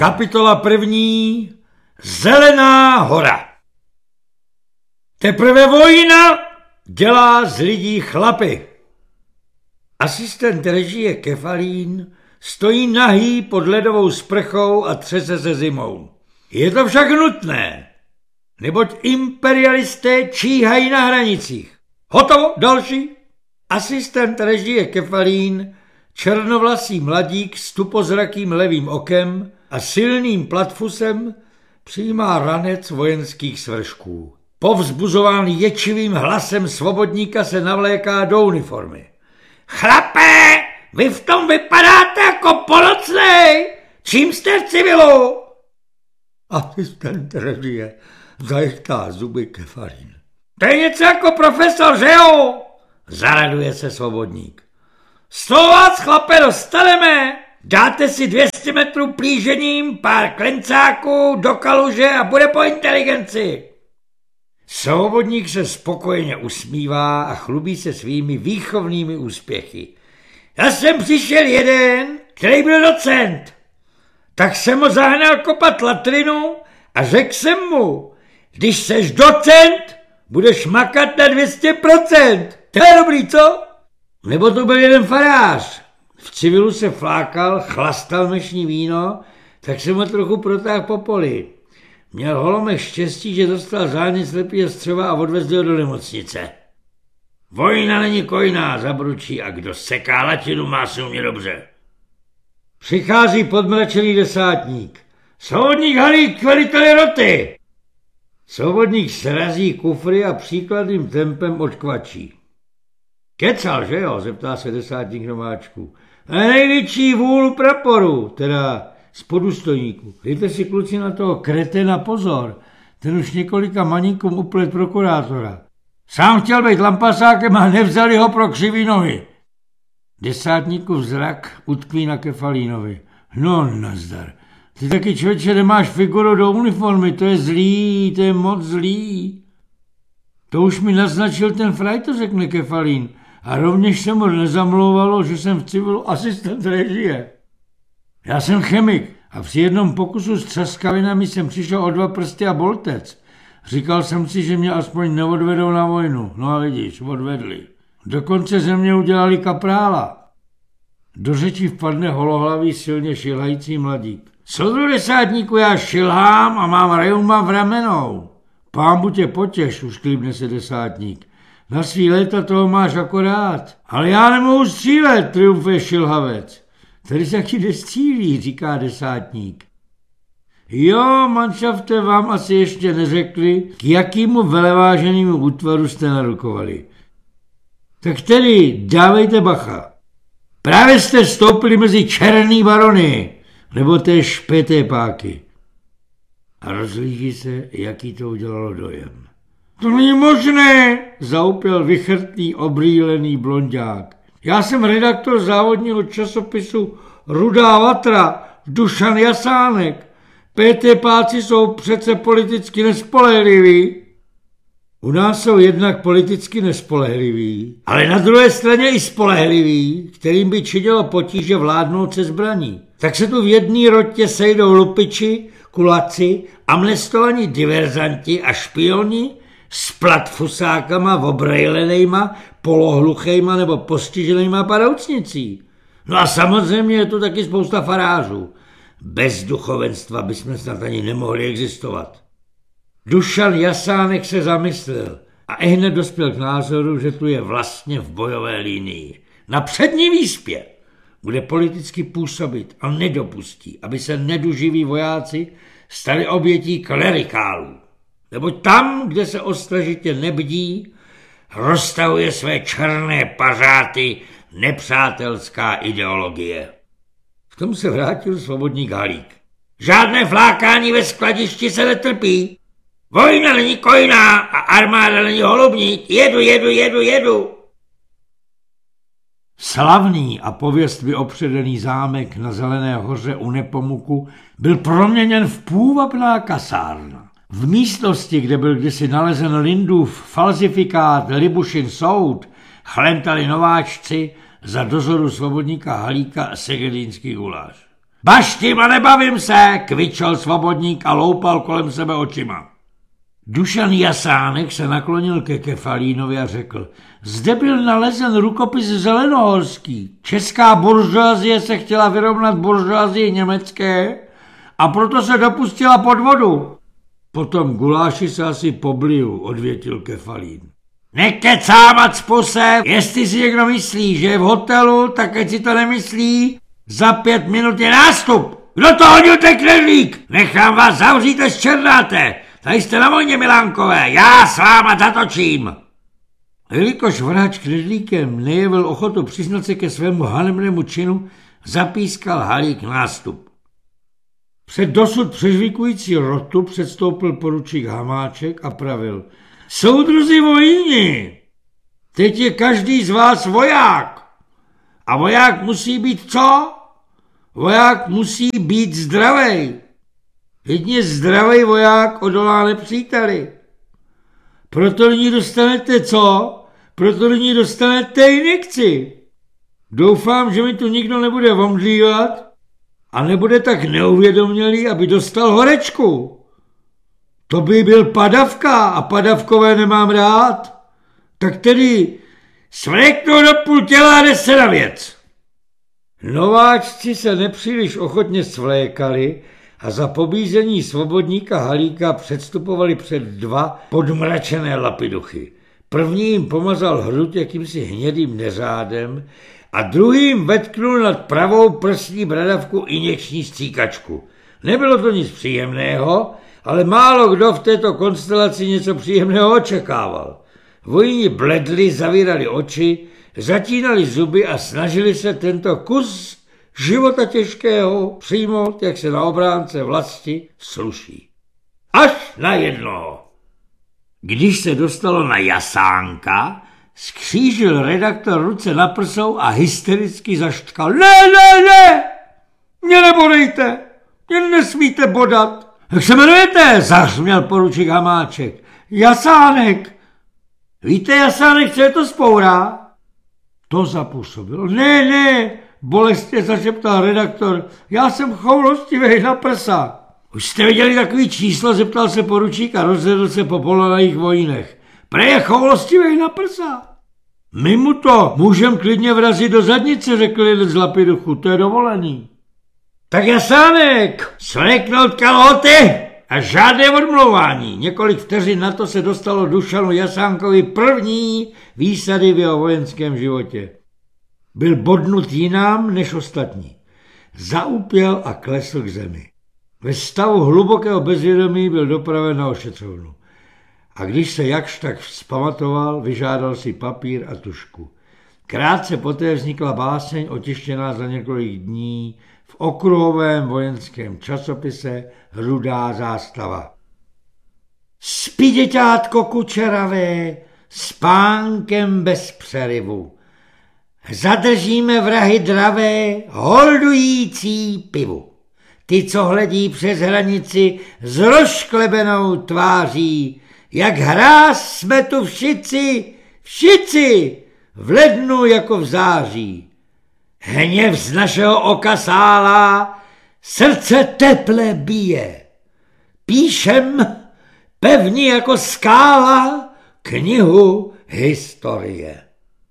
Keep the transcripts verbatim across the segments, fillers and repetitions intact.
Kapitola první. Zelená hora. Teprve vojna dělá z lidí chlapy. Asistent režie Kefalín stojí nahý pod ledovou sprchou a třese se zimou. Je to však nutné, neboť imperialisté číhají na hranicích. Hotovo, další. Asistent režie Kefalín, černovlasý mladík s tupozrakým levým okem a silným platfusem, přijímá ranec vojenských svršků. Povzbuzován ječivým hlasem svobodníka se navléká do uniformy. Chlape, vy v tom vypadáte jako polocnej! Čím jste v civilu? Asistent režie zajechtá zuby Kefalín. To je něco jako profesor, že jo? Zaraduje se svobodník. Sto vás, chlape, dostaneme. Dáte si dvě stě metrů plížením, pár klencáků do kaluže a bude po inteligenci. Svobodník se spokojeně usmívá a chlubí se svými výchovnými úspěchy. Já jsem přišel jeden, který byl docent. Tak jsem ho zahnal kopat latrinu a řekl jsem mu, když seš docent, budeš makat na dvě stě procent. To je dobrý, co? Nebo to byl jeden farář. V civilu se flákal, chlastal mešní víno, tak jsem ho trochu protáhl po poli. Měl Holomek štěstí, že dostal zánět slepého střeva a odvezli ho do nemocnice. Vojna není kojná, zabručí, a kdo seká latinu, má se umět dobře. Přichází podmračený desátník. Svobodník Halík, veliteli roty! Svobodník srazí kufry a příkladným tempem odkvačí. Kecal, že jo? Zeptá se desátník nováčku. A největší vůl praporu, teda z podůstojníků. Dejte si, kluci, na toho kreténa pozor. Ten už několika maníkům uplet prokurátora. Sám chtěl být lampasákem a nevzali ho pro křivý nohy. Desátníkův zrak utkví na Kefalínovi. No nazdar. Ty taky, člověče, nemáš figuru do uniformy, to je zlý, to je moc zlý. To už mi naznačil ten frajto, řekne Kefalín. A rovněž se mu nezamlouvalo, že jsem v civilu asistent režie. Já jsem chemik a při jednom pokusu s třaskavinami jsem přišel o dva prsty a boltec. Říkal jsem si, že mě aspoň neodvedou na vojnu. No a vidíš, odvedli. Dokonce ze mě udělali kaprála. Do řeči vpadne holohlavý, silně šilhající mladík. Soudru desátníku, já šilhám a mám reuma v ramenou. Pámbu tě potěš, už klíbne se desátník. Na svý léta toho máš akorát. Ale já nemohu střílet, triumfuje šilhavec. Tady se taky nestřílí, říká desátník. Jo, manšafte, vám asi ještě neřekli, k jakýmu veleváženému útvaru jste narukovali. Tak tedy dávejte bacha. Právě jste stoupili mezi černý barony, nebo té špeté páky. A rozhlíží se, jaký to udělalo dojem. To není možné, zaupěl vychrtlý, obrýlený blonďák. Já jsem redaktor závodního časopisu Rudá vatra, Dušan Jasánek. P T páci jsou přece politicky nespolehliví. U nás jsou jednak politicky nespolehliví, ale na druhé straně i spolehliví, kterým by činilo potíže vládnout se zbraní. Tak se tu v jedné rotě sejdou lupiči, kulaci, amnestovaní diverzanti a špioni s platfusákama, obrejlenejma, polohluchejma nebo postiženejma padoucnicí. No a samozřejmě je tu taky spousta farářů. Bez duchovenstva bychom snad ani nemohli existovat. Dušan Jasánek se zamyslel a ihned dospěl k názoru, že tu je vlastně v bojové linii. Na přední výspě bude politicky působit a nedopustí, aby se neduživí vojáci stali obětí klerikálů. Neboť tam, kde se ostražitě nebdí, roztahuje své černé pařáty nepřátelská ideologie. V tom se vrátil svobodník Halík. Žádné flákání ve skladišti se netrpí. Vojna není kojná a armáda není holubník. Jedu, jedu, jedu, jedu. Slavný a pověstmi opředený zámek na Zelené hoře u Nepomuku byl proměněn v půvabná kasárna. V místnosti, kde byl kdysi nalezen Lindův falzifikát Libušin soud, chlentali nováčci za dozoru svobodníka Halíka segedínský guláš. Baštím a nebavím se, kvičel svobodník a loupal kolem sebe očima. Dušan Jasánek se naklonil ke Kefalínovi a řekl, zde byl nalezen rukopis zelenohorský. Česká buržoazie se chtěla vyrovnat buržoazii německé a proto se dopustila podvodu. Potom guláši se asi pobliju, odvětil Kefalín. Nekecávat spuse, jestli si někdo myslí, že je v hotelu, tak ať si to nemyslí. Za pět minut je nástup. Kdo to hodil, ten knedlík? Nechám vás zavřít, až černáte. Tady jste na vojně, Milánkové, já s váma zatočím. Jelikož vrhač knedlíkem nejevil ochotu přiznat se ke svému hanebnému činu, zapískal Halík nástup. Před dosud přežvikující rotu předstoupil poručík Hamáček a pravil. Soudruzi vojíni, teď je každý z vás voják. A voják musí být co? Voják musí být zdravej. Jedině zdravej voják odolá nepříteli. Proto nyní dostanete co? Proto nyní dostanete injekci. Doufám, že mi tu nikdo nebude omdlívat a nebude tak neuvědomělý, aby dostal horečku. To by byl padavka a padavkové nemám rád. Tak tedy svléknout do půl těla a jde se na věc. Nováčci se nepříliš ochotně svlékali a za pobízení svobodníka Halíka předstupovali před dva podmračené lapiduchy. První jim pomazal hruď jakýmsi hnědým neřádem a druhý jim vetknul nad pravou prsní bradavku injekční stříkačku. Nebylo to nic příjemného, ale málo kdo v této konstelaci něco příjemného očekával. Vojíni bledli, zavírali oči, zatínali zuby a snažili se tento kus života těžkého přijmout, jak se na obránce vlasti sluší. Až na jednoho. Když se dostalo na Jasánka, skřížil redaktor ruce na prsou a hystericky zaštkal. Ne, ne, ne, mě nebodejte, mě nesmíte bodat. Jak se jmenujete? Zahřměl poručík Hamáček. Jasánek. Víte, Jasánek, co je to spoura? To zapůsobilo. Ne, ne, bolestně zašeptal redaktor. Já jsem choulostivej na prsa. Už jste viděli takový číslo, zeptal se poručík a rozhledl se po polonajích vojínech. Prej je choulostivej na prsa. My mu to můžem klidně vrazit do zadnice, řekl jeden z lapiduchů, to je dovolený. Tak Jasánek, svléknout kalhoty a žádné odmlouvání. Několik vteřin na to se dostalo Dušanu Jasánkovi první výsady v jeho vojenském životě. Byl bodnut jinam než ostatní. Zaupěl a klesl k zemi. Ve stavu hlubokého bezvědomí byl dopraven na ošetřovnu. A když se jakž tak vzpamatoval, vyžádal si papír a tužku. Krátce poté vznikla báseň otištěná za několik dní v okruhovém vojenském časopise Rudá zástava. Spí, děťátko kučeravé, spánkem bez přerivu. Zadržíme vrahy dravé, holdující pivu. Ty, co hledí přes hranici s rozšklebenou tváří, jak hráz jsme tu všici, všici, v lednu jako v září. Hněv z našeho oka sálá, srdce teple bije. Píšem, pevný jako skála, knihu historie.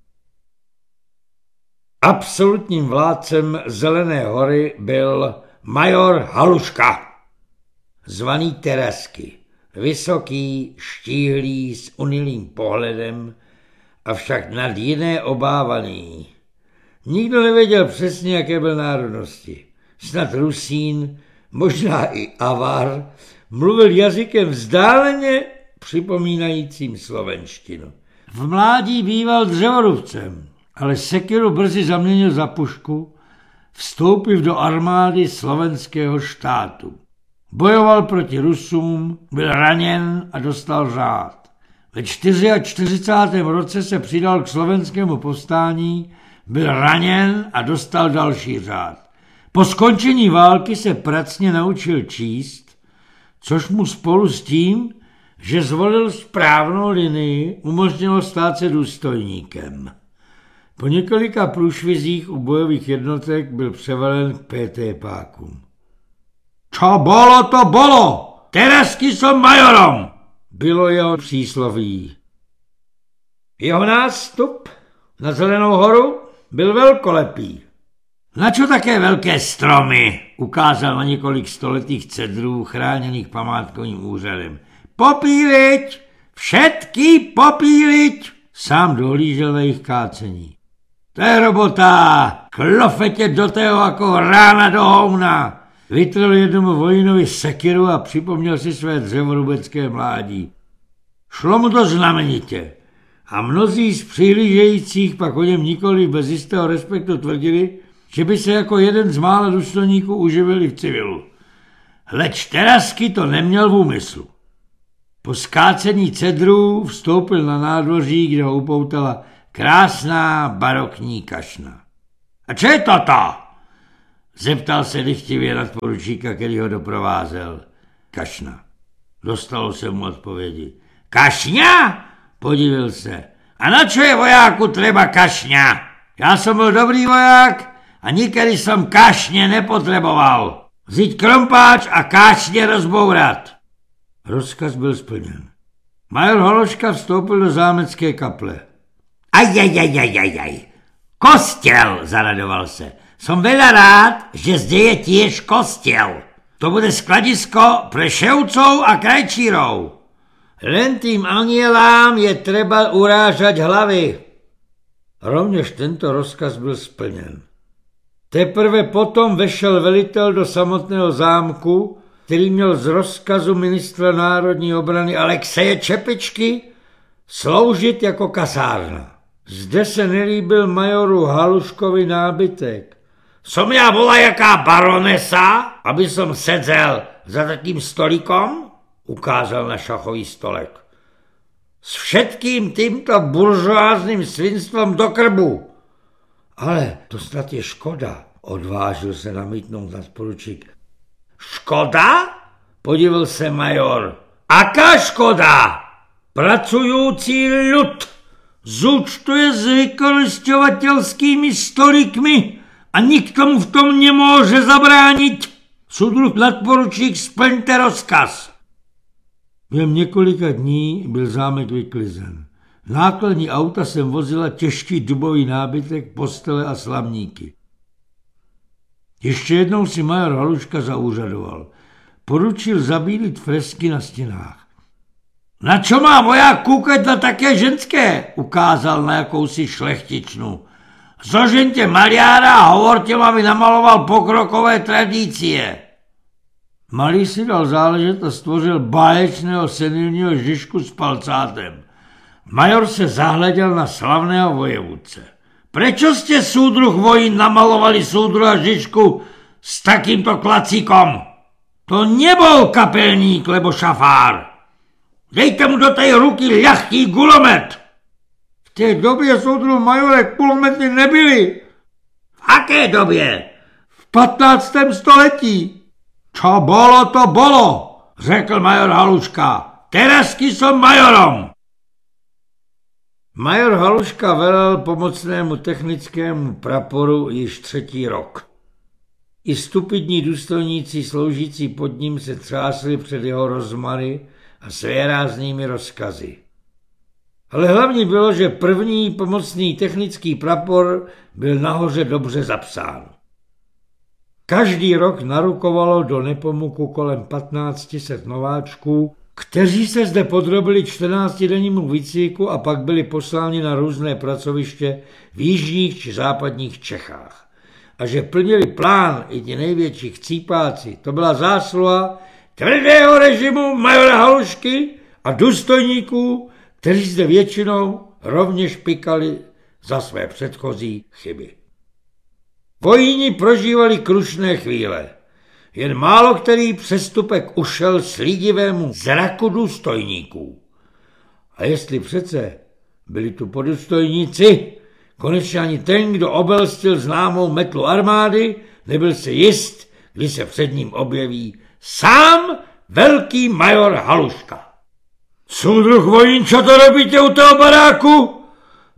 Absolutním vládcem Zelené hory byl major Haluška, zvaný Teresky, vysoký, štíhlý, s unilým pohledem, avšak nad jiné obávaný. Nikdo nevěděl přesně, jaké byl národnosti. Snad Rusín, možná i Avar, mluvil jazykem vzdáleně připomínajícím slovenštinu. V mládí býval dřevorubcem, ale sekiru brzy zaměnil za pušku, vstoupil do armády slovenského štátu. Bojoval proti Rusům, byl raněn a dostal řád. Ve čtyřicátém čtvrtém roce se přidal k slovenskému povstání, byl raněn a dostal další řád. Po skončení války se pracně naučil číst, což mu spolu s tím, že zvolil správnou linii, umožnilo stát se důstojníkem. Po několika průšvizích u bojových jednotek byl převelen k P T pákům. Čo bolo, to bolo! Terazky som majorom! Bylo jeho přísloví. Jeho nástup na Zelenou horu byl velkolepý. Na čo také velké stromy? Ukázal na několik stoletých cedrů chráněných památkovým úřadem. Popíliť! Všetky popíliť! Sám dohlížel na jejich kácení. To je robota! Klofetě do tého jako rána do houna! Vytrhl jednomu vojinovi sekiru a připomněl si své dřevorubecké mládí. Šlo mu to znamenitě. A mnozí z přihlížejících pak o něm nikoli bez jistého respektu tvrdili, že by se jako jeden z mála důstojníků uživili v civilu. Leč Terazky to neměl v úmyslu. Po skácení cedrů vstoupil na nádvoří, kde ho upoutala krásná barokní kašna. A co je toto? Zeptal se dychtivě nadporučíka, který ho doprovázel. Kašna. Dostalo se mu odpovědi. Kašňa? Podivil se. A na čo je vojáku treba kašňa? Já jsem byl dobrý voják a nikdy jsem kašně nepotřeboval. Vzít krompáč a kašně rozbourat. Rozkaz byl splněn. Major Hološka vstoupil do zámecké kaple. Ajajajajajaj. Kostel, zaradoval se. Som veľa rád, že zde je tiež kostel. To bude skladisko pre ševcov a krajčírov. Len tým anielám je treba urážať hlavy. Rovněž tento rozkaz byl splněn. Teprve potom vešel velitel do samotného zámku, který měl z rozkazu ministra národní obrany Alexeje Čepičky sloužit jako kasárna. Zde se nelíbil majoru Haluškovi nábytek. Som ja bola jaká baronesa, aby som sedzel za takým stolíkom? Ukázal na šachový stolek. S všetkým týmto buržoáznym svinstvom do krbu. Ale to snad je škoda, odvážil se namítnout nadporučík. Škoda? Podivil se major. Aká škoda? Pracující ľud zúčtuje s vykorisťovateľskými stolíkmi a nikto mu v tom nemôže zabrániť. Sudruh nadporučík, splňte rozkaz. Během několika dní byl zámek vyklizen. Nákladní auta sem vozila těžký dubový nábytek, postele a slamníky. Ještě jednou si major Haluška zaúřadoval. Poručil zabílit fresky na stěnách. Na čo má voják kúkať na také ženské? Ukázal na jakousi šlechtičnu. Zožente maliára a hovorte mu, aby namaloval pokrokové tradície. Malý si dal záležet a stvořil báječného senilního Žižku s palcátem. Major se zahleděl na slavného vojevůdce. Prečo ste, súdruh vojín, namalovali súdruha Žižku s takýmto klacíkom? To nebol kapelník, lebo šafár. Dejte mu do tej ruky ľahký gulomet. V té době, soudruh majore, kulomety nebyly. V aké době? V patnáctém století. Čo bolo, to bolo, řekl major Haluška. Terazky som majorom. Major Haluška velel pomocnému technickému praporu již třetí rok. I stupidní důstojníci sloužící pod ním se třásli před jeho rozmary a svéráznými rozkazy. Ale hlavní bylo, že první pomocný technický prapor byl nahoře dobře zapsán. Každý rok narukovalo do Nepomuku kolem patnáct set nováčků, kteří se zde podrobili čtrnáctidennímu výcviku a pak byli posláni na různé pracoviště v jižních či západních Čechách. A že plnili plán i ti největší chcípáci, to byla zásluha tvrdého režimu majora Halušky a důstojníků, kteří zde většinou rovněž pikali za své předchozí chyby. Vojíni prožívali krušné chvíle. Jen málo který přestupek ušel slídivému zraku důstojníků. A jestli přece byli tu podůstojníci, konečně ani ten, kdo obelstil známou metlu armády, nebyl si jist, kdy se před ním objeví sám velký major Haluška. Súdruh vojín, čo to robíte u toho baráku?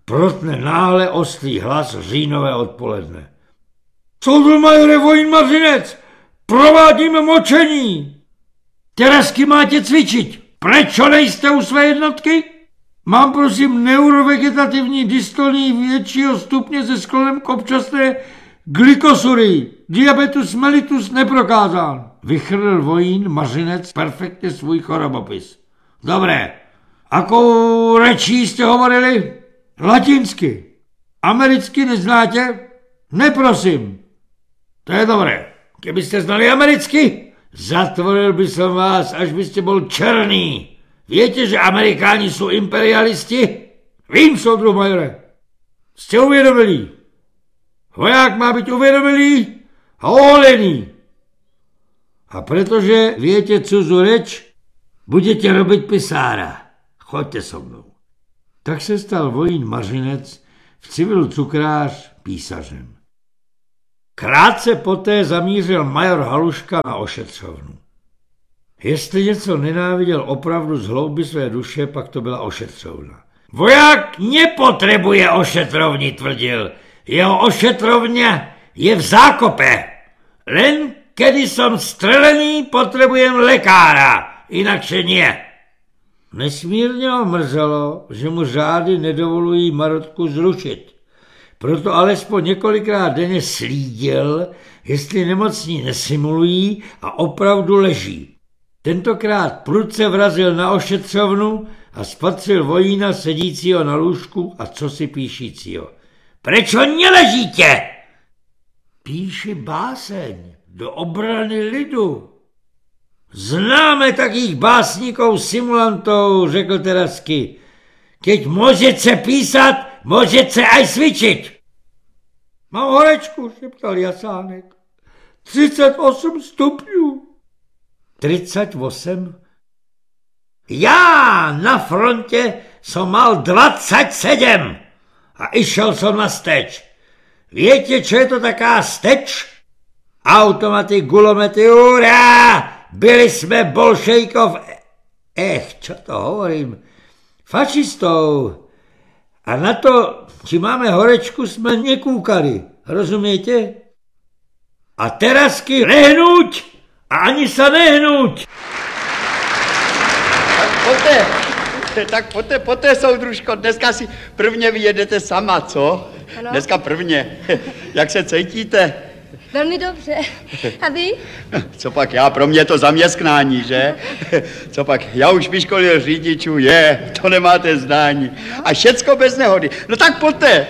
protne náhle ostrý hlas říjnové odpoledne. Soudruhmajore Vojín Mařinec, provádíme močení. Terazky máte cvičit. Prečo nejste u své jednotky? Mám prosím neurovegetativní dystolní většího stupně se sklonem k občasné glikosurii. Diabetus mellitus neprokázán. Vychrl Vojín Mařinec perfektně svůj chorobopis. Dobré. Akou rečí jste hovorili? Latinsky. Americky neznáte? Neprosím. To je dobré. Kdybyste znali americky, zatvoril by som vás, až byste byl černý. Víte, že Amerikáni jsou imperialisti? Vím, soudruhmajore. Jste uvědomilí. Voják má být uvědomilý a oholený. A protože víte cudzu reč, budete robit pisára. Choďte so mnou. Tak se stal Vojín Mařinec v civilu cukrář písařem. Krátce poté zamířil major Haluška na ošetřovnu. Jestli něco nenáviděl opravdu z hlouby své duše, pak to byla ošetřovna. Voják nepotřebuje ošetrovni, tvrdil. Jeho ošetrovně je v zákope. Len kedy som strelený, potřebujem lekára, inakše nie. Nesmírně ho mrzelo, že mu řády nedovolují Marotku zrušit. Proto alespoň několikrát denně slídil, jestli nemocní nesimulují a opravdu leží. Tentokrát prudce vrazil na ošetřovnu a spatřil Vojína sedícího na lůžku a cosi píšícího. Prečo neležíte? Píši báseň do obrany lidu. Známe takých básníků simulantů, řekl Terazky. Keď můžete písat, můžete aj cvičit. Mám horečku, šeptal Jasánek. třicet osm stupňů. třicet osm? Já na frontě som mal dvacet sedm a išel som na steč. Víte, čo je to taká steč? Automaty, gulomety, hurá! Byli jsme bolšejkov, ech, čo to hovorím, fašistou. A na to, či máme horečku, jsme nekúkali, rozumějte? A Terazky nehnuť a ani se nehnuť. Tak poté, tak poté, poté, soudružko, dneska si prvně vyjedete sama, co? Ano. Dneska prvně. Jak se cítíte? Velmi dobře. A vy? Co pak já, pro mě to zaměstnání, že? Co pak, já už vyškolil řidičů, je, to nemáte zdání. A všecko bez nehody. No tak pojďte.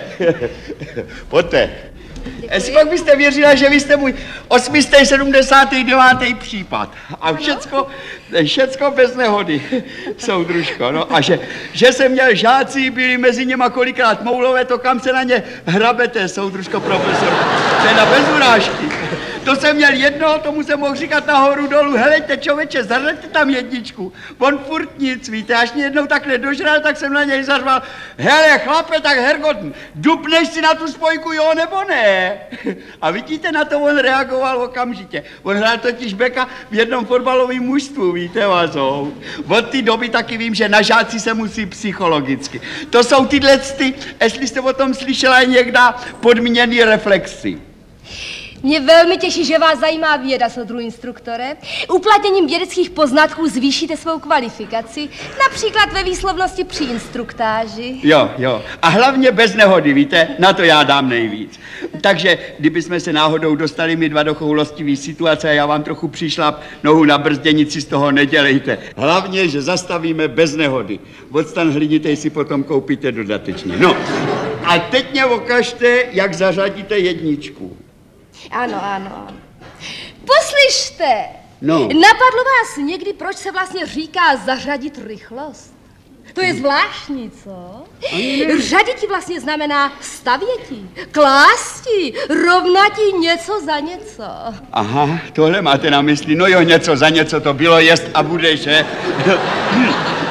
Pojďte. Jestli pak byste věřila, že vy jste můj osmistosedmdesátý devátý případ. A všecko, všecko bez nehody, soudružko. No. A že, že jsem měl žáci, byli mezi něma kolikrát moulové, to kam se na ně hrabete, soudružko profesor. To je na bez urážky. To jsem měl jedno, tomu jsem mohl říkat nahoru dolů, helejte čověče, zařaďte tam jedničku. On furt nic, víte, až mě jednou tak nedožral, tak jsem na něj zařval, hele chlape, tak hergot, dupneš si na tu spojku, jo nebo ne? A vidíte, na to on reagoval okamžitě. On hrál totiž beka v jednom fotbalovém mužstvu, víte, vazou. Od té doby taky vím, že na žáci se musí psychologicky. To jsou tyhle ty, jestli jste o tom slyšela někdy, podmíněný reflexy. Mě velmi těší, že vás zajímá věda, soudru instruktore. Uplatněním vědeckých poznatků zvýšíte svou kvalifikaci, například ve výslovnosti při instruktáži. Jo, jo. A hlavně bez nehody, víte, na to já dám nejvíc. Takže, kdybychom se náhodou dostali my dva do choulostivý situace a já vám trochu přišlap nohu na brzděnici, z toho nedělejte. Hlavně, že zastavíme bez nehody. Odstan hlinitej si potom koupíte dodatečně. No, a teď mě ukažte, jak zařadíte jedničku. Ano, ano. Poslyšte, no. Napadlo vás někdy, proč se vlastně říká zařadit rychlost? To je zvláštní, co? Řaditi vlastně znamená stavěti, klásti, rovnati něco za něco. Aha, tohle máte na mysli, no jo, něco za něco to bylo, jest a bude, že?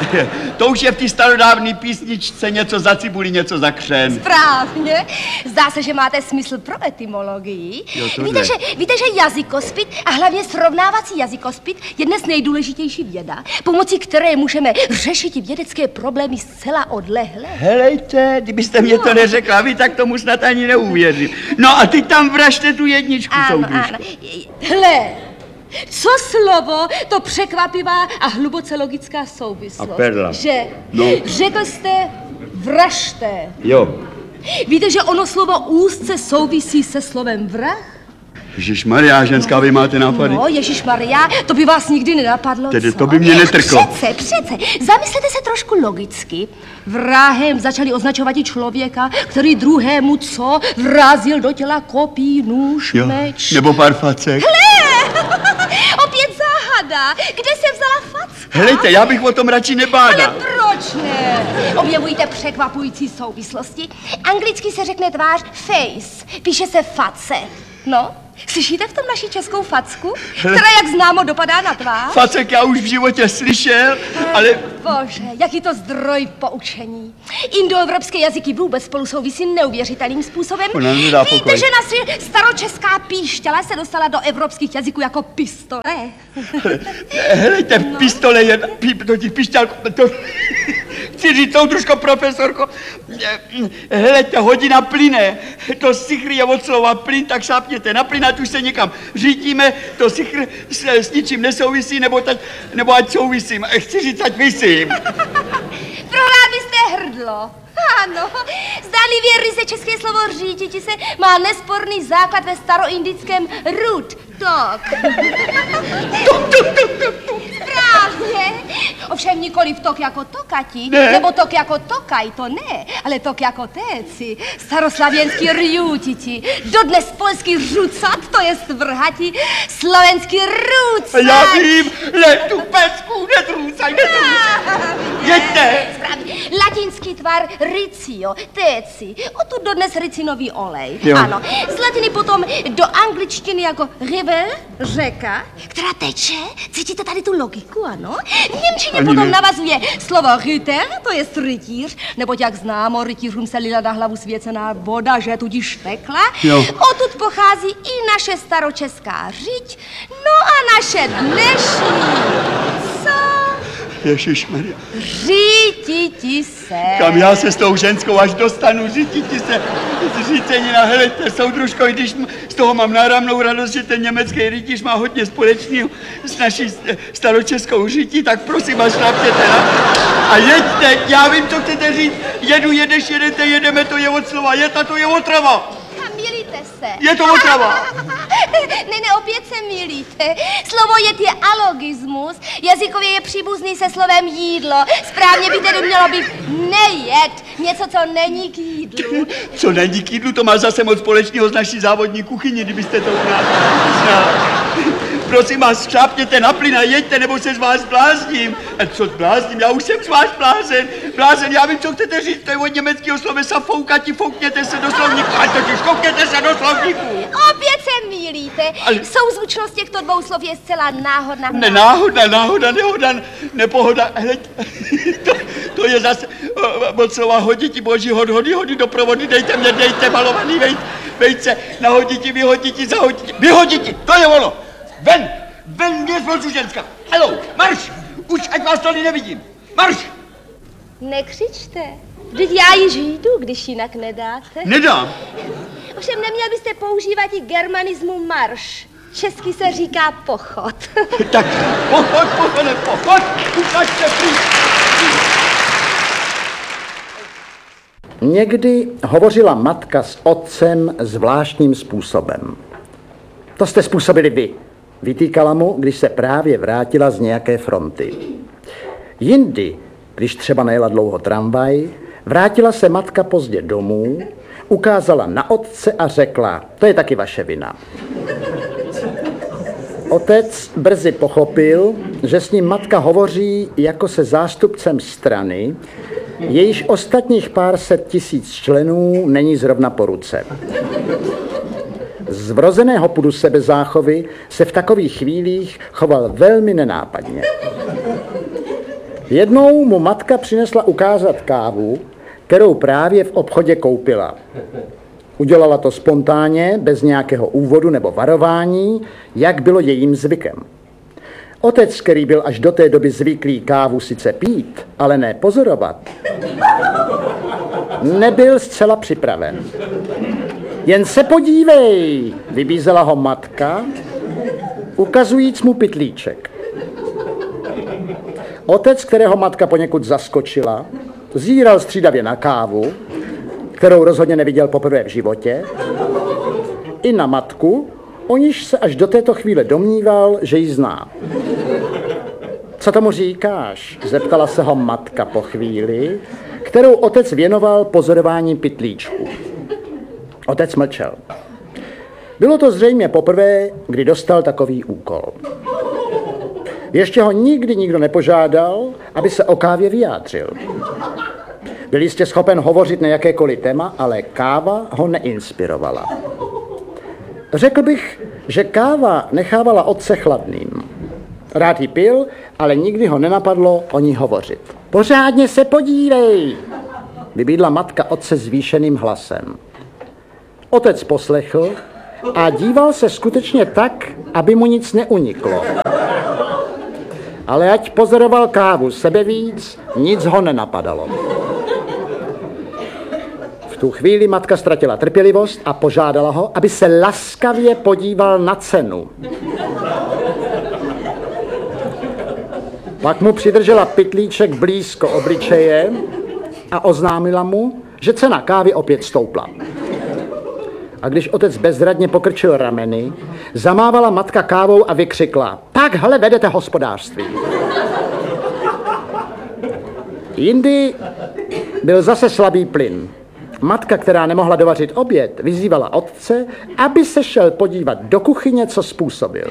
To už je v té starodávné písničce něco za cibuli, něco za křen. Správně. Zdá se, že máte smysl pro etymologii. Jo, víte, že, víte, že jazykospit a hlavně srovnávací jazykospit je dnes nejdůležitější věda, pomocí které můžeme řešit vědecké problémy zcela odlehle. Helejte, kdybyste mě to neřekla, vy tak tomu snad ani neuvěřím. No a ty tam vražte tu jedničku, soudružko. Hle, co slovo, to překvapivá a hluboce logická souvislost. A perla. Že? No. Řekl jste vražte. Jo. Víte, že ono slovo úzce souvisí se slovem vrah? Ježišmarja, ženská, vy máte nápady? No, Ježišmarja, to by vás nikdy nenapadlo, Tedy co? to by mě netrklo. Přece, přece, zamyslete se trošku logicky. Vrahem začali označovat i člověka, který druhému co vrazil do těla kopí, nůž, Jo, meč. nebo pár facek. Hle, opět záhada. Kde se vzala facka? Helejte, já bych o tom radši nebádal. Ale proč ne? Objevujíte překvapující souvislosti. Anglicky se řekne tvář face, píše se face. No, slyšíte v tom naši českou facku, která jak známo dopadá na tvář? Facek já už v životě slyšel, ale... Bože, jaký to zdroj poučení. Indoevropské jazyky vůbec spolu souvisí neuvěřitelným způsobem. Ona nedá Víte, pokoj. že naše staročeská píšťala se dostala do evropských jazyků jako pistole? Helejte, pistole je... Pí, to ti pišťálko... To, chci říct, soudružko, profesorko. Helejte, hodina plyne. To sichr je od slova plyn, tak šápněte na plyn, ať už se někam řítíme. To sichr s, s ničím nesouvisí, nebo, tak, nebo ať souvisím. Chci říct, ať visím. Prohrál byste hrdlo. Ano, zdánlivě ryze české slovo říditi se má nesporný základ ve staroindickém root, tok. Správně. Ovšem nikoli v tok jako tokati, ne. nebo tok jako tokaj, to ne, ale tok jako téci, staroslavěnský rjutiti, dodnes polský řucat, to je vrhati, slovenský růcat. Já vím, le tu pecku, netrůcaj, netrůcaj. Jeďte. Správně. Latinský tvar ricio, téci, odtud dodnes ricinový olej. Jo. Ano, z latiny potom do angličtiny jako river, řeka, která teče. Cítíte tady tu logiku, ano? V němčině Ani potom ne. navazuje slovo ryter, to je rytíř, neboť jak známo, rytířům se lila na hlavu svěcená voda, že tudíž tekla. Jo. Odtud pochází i naše staročeská řiď, no a naše dnešní, co? Ježišmarja. Řítiti se. Kam já se s tou ženskou až dostanu, řítiti se, zřícenina, helejte, soudružko, i když z toho mám náramnou radost, že ten německý rytíř má hodně společného s naší staročeskou řítí, tak prosím vás, šlápněte na a jeďte, já vím, co chcete říct, jedu, jedeš, jedete, jedeme, to je od slova, jet a to je otrava. A milíte se. Je to otrava. Ne, ne, opět se milíte. Slovo jet je alogismus, jazykově je příbuzný se slovem jídlo. Správně by tedy mělo být nejet, něco, co není k jídlu. Co není k jídlu, to má zase moc společného s naší závodní kuchyní, kdybyste to znal. Prosím vás, šlápněte na plyn a jeďte, nebo se z vás blázním. A co blázním? Já už jsem z vás blázen. Blázen, já vím, co chcete říct, to je od německého slovesa foukati, foukněte se do slovníku. A totiž foukněte se do slovníku. Opět se milíte. Ale- Souzvučnost těchto dvou slov je zcela náhodná. Ne, náhoda, náhoda, nehoda, nepohoda. Hele, to, to je zase o, od slova hoditi, boží hod, hody, hody do provody, dejte mě, dejte malovaný vejt, vejce, nahoditi, vyhoditi, zahoditi, vyhoditi, to je ono. Ven, ven mě zvolču ženská. Hello, marš, už ať vás tady nevidím. Marš. Nekřičte. Vždyť já již jdu, když jinak nedáte. Nedám. Ovšem neměl byste používat i germanismu marš. Česky se říká pochod. Tak pochod, pochod, pochod, ukažte pryč. Někdy hovořila matka s otcem zvláštním způsobem. To jste způsobili vy, vytýkala mu, když se právě vrátila z nějaké fronty. Jindy, když třeba nejela dlouho tramvaj, vrátila se matka pozdě domů, ukázala na otce a řekla, to je taky vaše vina. Otec brzy pochopil, že s ním matka hovoří jako se zástupcem strany, jejíž ostatních pár set tisíc členů není zrovna po ruce. Z vrozeného pudu sebezáchovy se v takových chvílích choval velmi nenápadně. Jednou mu matka přinesla ukázat kávu, kterou právě v obchodě koupila. Udělala to spontánně, bez nějakého úvodu nebo varování, jak bylo jejím zvykem. Otec, který byl až do té doby zvyklý kávu sice pít, ale ne pozorovat, nebyl zcela připraven. Jen se podívej, vybízela ho matka, ukazujíc mu pytlíček. Otec, kterého matka poněkud zaskočila, zíral střídavě na kávu, kterou rozhodně neviděl poprvé v životě, i na matku, o níž se až do této chvíle domníval, že ji zná. Co tomu říkáš? Zeptala se ho matka po chvíli, kterou otec věnoval pozorování pytlíčku. Otec mlčel. Bylo to zřejmě poprvé, kdy dostal takový úkol. Ještě ho nikdy nikdo nepožádal, aby se o kávě vyjádřil. Byl jistě schopen hovořit na jakékoliv téma, ale káva ho neinspirovala. Řekl bych, že káva nechávala otce chladným. Rád ji pil, ale nikdy ho nenapadlo o ní hovořit. Pořádně se podívej, vybídla matka otce zvýšeným hlasem. Otec poslechl a díval se skutečně tak, aby mu nic neuniklo. Ale ať pozoroval kávu sebevíc, nic ho nenapadalo. V tu chvíli matka ztratila trpělivost a požádala ho, aby se laskavě podíval na cenu. Pak mu přidržela pytlíček blízko obličeje a oznámila mu, že cena kávy opět stoupla. A když otec bezradně pokrčil rameny, zamávala matka kávou a vykřikla: takhle vedete hospodářství. Jindy byl zase slabý plyn. Matka, která nemohla dovařit oběd, vyzývala otce, aby se šel podívat do kuchyně, co způsobil.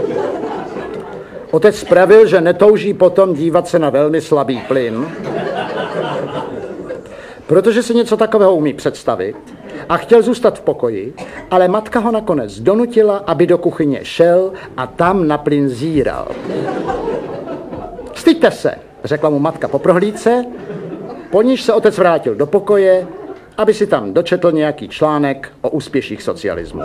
Otec spravil, že netouží potom dívat se na velmi slabý plyn, protože si něco takového umí představit a chtěl zůstat v pokoji, ale matka ho nakonec donutila, aby do kuchyně šel a tam na plyn zíral. Styďte se, řekla mu matka po prohlídce, po níž se otec vrátil do pokoje, aby si tam dočetl nějaký článek o úspěších socialismu.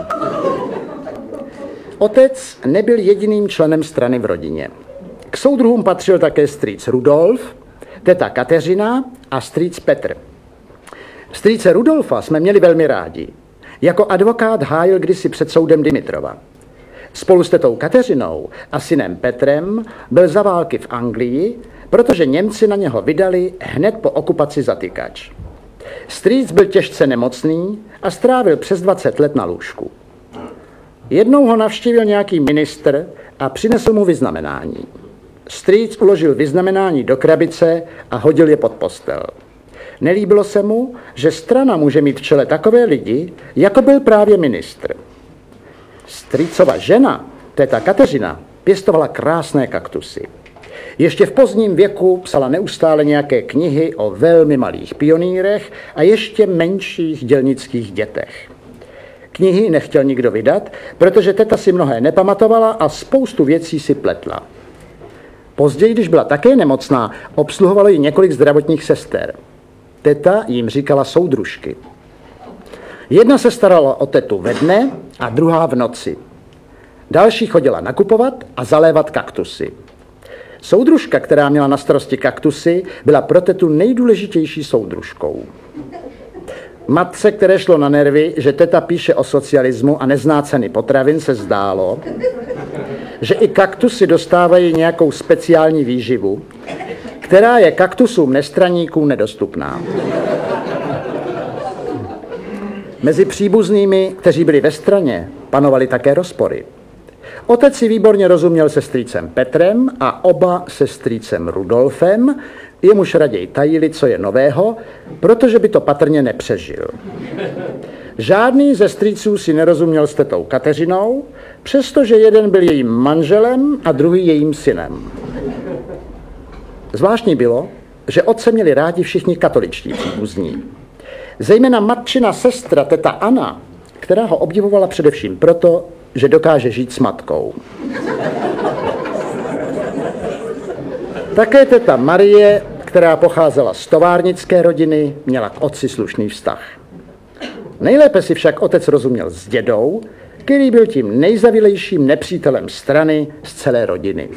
Otec nebyl jediným členem strany v rodině. K soudruhům patřil také strýc Rudolf, teta Kateřina a strýc Petr. Strýce Rudolfa jsme měli velmi rádi. Jako advokát hájil kdysi před soudem Dimitrova. Spolu s tetou Kateřinou a synem Petrem byl za války v Anglii, protože Němci na něho vydali hned po okupaci zatykač. Strýc byl těžce nemocný a strávil přes dvacet let na lůžku. Jednou ho navštívil nějaký ministr a přinesl mu vyznamenání. Strýc uložil vyznamenání do krabice a hodil je pod postel. Nelíbilo se mu, že strana může mít v čele takové lidi, jako byl právě ministr. Strýcova žena, teta Kateřina, pěstovala krásné kaktusy. Ještě v pozdním věku psala neustále nějaké knihy o velmi malých pionýrech a ještě menších dělnických dětech. Knihy nechtěl nikdo vydat, protože teta si mnohé nepamatovala a spoustu věcí si pletla. Později, když byla také nemocná, obsluhovalo ji několik zdravotních sester. Teta jim říkala soudružky. Jedna se starala o tetu ve dne a druhá v noci. Další chodila nakupovat a zalévat kaktusy. Soudružka, která měla na starosti kaktusy, byla pro tetu nejdůležitější soudružkou. Matce, které šlo na nervy, že teta píše o socialismu a nezná ceny potravin, se zdálo, že i kaktusy dostávají nějakou speciální výživu, která je kaktusům nestraníkům nedostupná. Mezi příbuznými, kteří byli ve straně, panovaly také rozpory. Otec si výborně rozuměl se strýcem Petrem a oba se strýcem Rudolfem, jemuž raději tajili, co je nového, protože by to patrně nepřežil. Žádný ze strýců si nerozuměl s tetou Kateřinou, přestože jeden byl jejím manželem a druhý jejím synem. Zvláštní bylo, že otce měli rádi všichni katoličtí příbuzní. Zejména matčina sestra teta Anna, která ho obdivovala především proto, že dokáže žít s matkou. Také teta Marie, která pocházela z továrnické rodiny, měla k otci slušný vztah. Nejlépe si však otec rozuměl s dědou, který byl tím nejzavilejším nepřítelem strany z celé rodiny.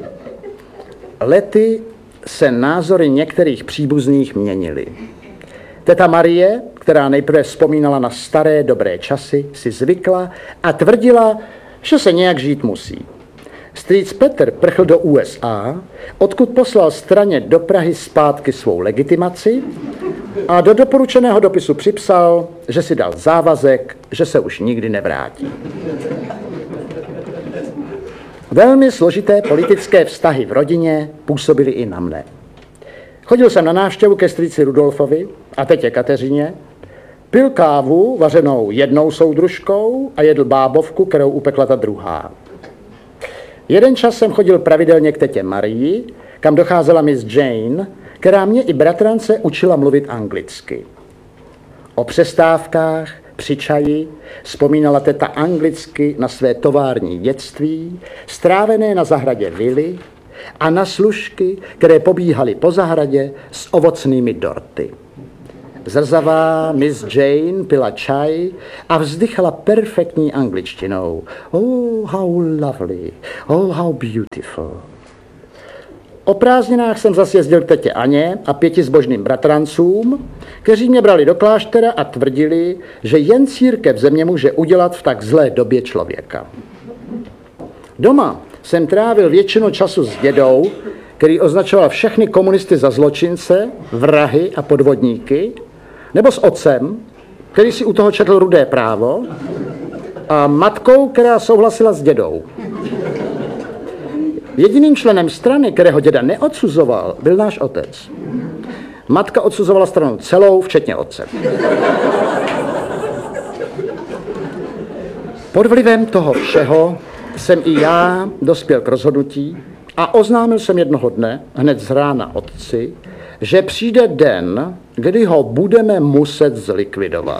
Lety se názory některých příbuzných měnily. Teta Marie, která nejprve vzpomínala na staré dobré časy, si zvykla a tvrdila, že se nějak žít musí. Strýc Petr prchl do U S A, odkud poslal straně do Prahy zpátky svou legitimaci a do doporučeného dopisu připsal, že si dal závazek, že se už nikdy nevrátí. Velmi složité politické vztahy v rodině působily i na mne. Chodil jsem na návštěvu ke strýci Rudolfovi a tetě Kateřině, pil kávu vařenou jednou soudružkou a jedl bábovku, kterou upekla ta druhá. Jeden čas jsem chodil pravidelně k tetě Marii, kam docházela Miss Jane, která mě i bratrance učila mluvit anglicky. O přestávkách, při čaji, vzpomínala teta anglicky na své tovární dětství, strávené na zahradě vily a na služky, které pobíhaly po zahradě s ovocnými dorty. Zrzavá Miss Jane pila čaj a vzdychala perfektní angličtinou. Oh, how lovely, oh, how beautiful. O prázdninách jsem zase jezdil k tetě Aně a pěti zbožným bratrancům, kteří mě brali do kláštera a tvrdili, že jen církev ze mě může udělat v tak zlé době člověka. Doma jsem trávil většinu času s dědou, který označoval všechny komunisty za zločince, vrahy a podvodníky, nebo s otcem, který si u toho četl Rudé právo, a matkou, která souhlasila s dědou. Jediným členem strany, kterého děda neodsuzoval, byl náš otec. Matka odsuzovala stranu celou, včetně otce. Pod vlivem toho všeho jsem i já dospěl k rozhodnutí a oznámil jsem jednoho dne, hned z rána otci, že přijde den, kdy ho budeme muset zlikvidovat.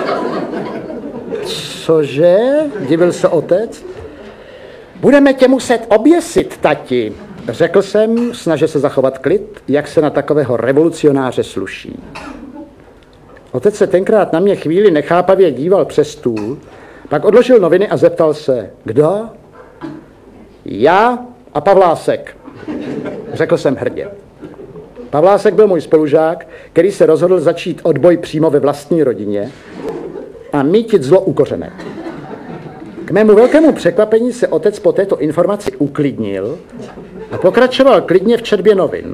Cože? Divil se otec. Budeme tě muset oběsit, tati, řekl jsem, snažil se zachovat klid, jak se na takového revolucionáře sluší. Otec se tenkrát na mě chvíli nechápavě díval přes stůl, pak odložil noviny a zeptal se, kdo? Já a Pavlásek, řekl jsem hrdě. Pavlásek byl můj spolužák, který se rozhodl začít odboj přímo ve vlastní rodině a mítit zlo u kořene. K mému velkému překvapení se otec po této informaci uklidnil a pokračoval klidně v četbě novin.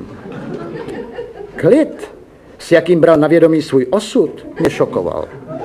Klid, s jakým bral na vědomí svůj osud, mě šokoval.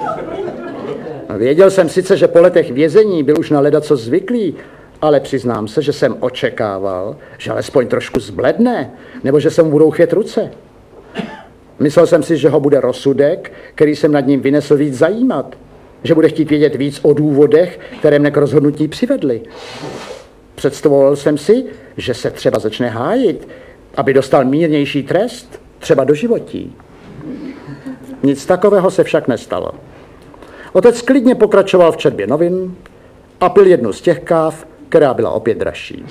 Věděl jsem sice, že po letech vězení byl už na ledaco zvyklý, ale přiznám se, že jsem očekával, že alespoň trošku zbledne, nebo že se mu budou chyt ruce. Myslel jsem si, že ho bude rozsudek, který jsem nad ním vynesl, víc zajímat, že bude chtít vědět víc o důvodech, které mne k rozhodnutí přivedly. Představoval jsem si, že se třeba začne hájit, aby dostal mírnější trest, třeba doživotí. Nic takového se však nestalo. Otec klidně pokračoval v četbě novin a pil jednu z těch káv, která byla opět dražší.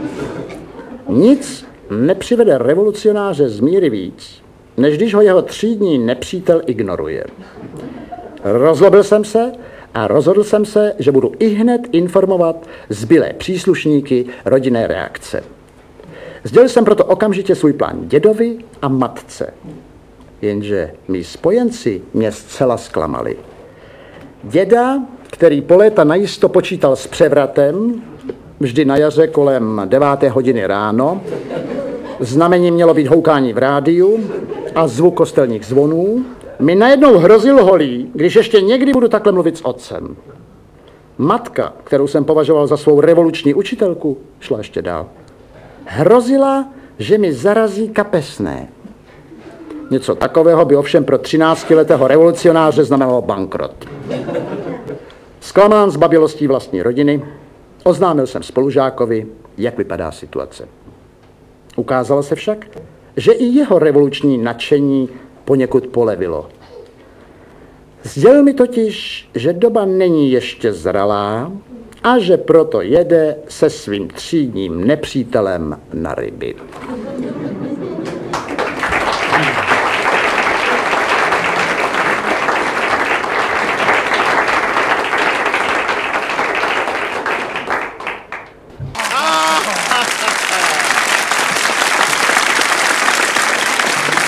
Nic nepřivede revolucionáře z míry víc, než když ho jeho třídní nepřítel ignoruje. Rozlobil jsem se a rozhodl jsem se, že budu ihned informovat zbylé příslušníky rodinné reakce. Sdělil jsem proto okamžitě svůj plán dědovi a matce. Jenže mí spojenci mě zcela zklamali. Děda, který po léta najisto počítal s převratem, vždy na jaře kolem deváté hodiny ráno, znamení mělo být houkání v rádiu a zvuk kostelních zvonů, mi najednou hrozil holí, když ještě někdy budu takhle mluvit s otcem. Matka, kterou jsem považoval za svou revoluční učitelku, šla ještě dál. Hrozila, že mi zarazí kapesné. Něco takového by ovšem pro třináctiletého revolucionáře znamenalo bankrot. Zklamán z babilostí vlastní rodiny, oznámil jsem spolužákovi, jak vypadá situace. Ukázalo se však, že i jeho revoluční nadšení poněkud polevilo. Sdělil mi totiž, že doba není ještě zralá a že proto jede se svým třídním nepřítelem na ryby.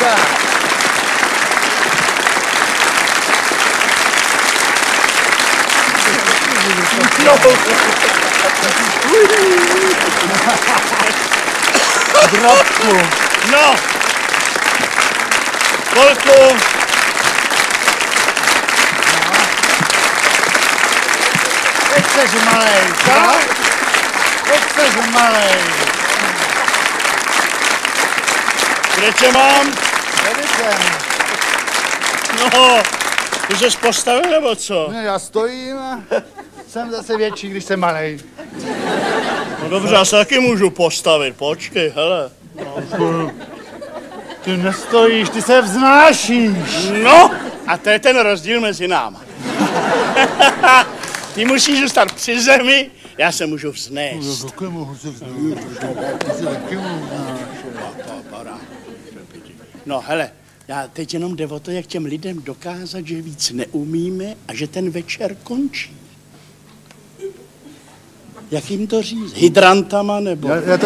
Drobku. No. Kolku. Teď seš malej, co? Teď seš malej. Kde tě mám? Tady jsem. No, ty jsi postavil nebo co? Ne, já stojím a jsem zase větší, když jsem malej. No dobře, já se taky můžu postavit, počkej, hele. No, ty nestojíš, ty se vznášíš. No, a to je ten rozdíl mezi náma. Ty musíš zůstat při zemi, já se můžu vznést. No, taky mohu se vznést. Ty se taky mohu No hele, já teď jenom jde o to, jak těm lidem dokázat, že víc neumíme a že ten večer končí. Jak jim to říct? Hydrantama nebo? Já, já to